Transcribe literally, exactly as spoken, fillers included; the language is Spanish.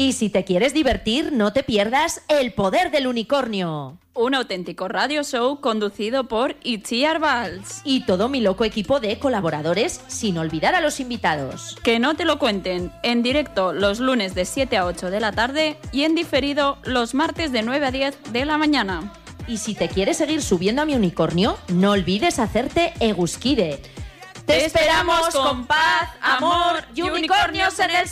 Y si te quieres divertir, no te pierdas El Poder del Unicornio. Un auténtico radio show conducido por Itziar Valls. Y todo mi loco equipo de colaboradores, sin olvidar a los invitados. Que no te lo cuenten, en directo los lunes de siete a ocho de la tarde y en diferido los martes de nueve a diez de la mañana. Y si te quieres seguir subiendo a mi unicornio, no olvides hacerte Eguskide. Te esperamos con paz, amor y unicornios en el